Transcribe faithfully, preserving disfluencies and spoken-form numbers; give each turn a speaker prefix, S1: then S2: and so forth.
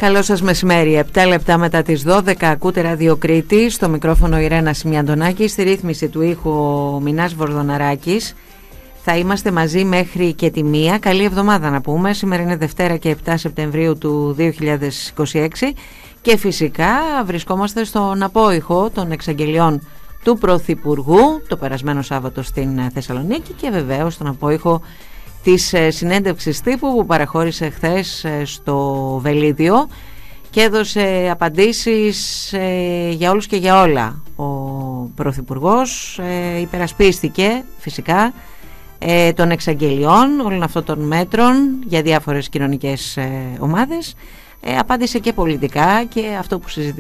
S1: Καλό σας μεσημέρι, επτά λεπτά μετά τις δώδεκα ακούτε Ράδιο Κρήτη, στο μικρόφωνο η Ρένα Σιμιαντονάκη, στη ρύθμιση του ήχου ο Μινάς Βορδοναράκης. Θα είμαστε μαζί μέχρι και τη μία, καλή εβδομάδα να πούμε, σήμερα είναι Δευτέρα και επτά Σεπτεμβρίου του δύο χιλιάδες είκοσι έξι και φυσικά βρισκόμαστε στον απόϊχο των εξαγγελιών του Πρωθυπουργού το περασμένο Σάββατο στην Θεσσαλονίκη και βεβαίως στον απόϊχο της συνέντευξης τύπου που παραχώρησε χθες στο Βελίδιο και έδωσε απαντήσεις για όλους και για όλα. Ο Πρωθυπουργός υπερασπίστηκε φυσικά των εξαγγελιών όλων αυτών των μέτρων για διάφορες κοινωνικές ομάδες, απάντησε και πολιτικά και αυτό που συζητήσαμε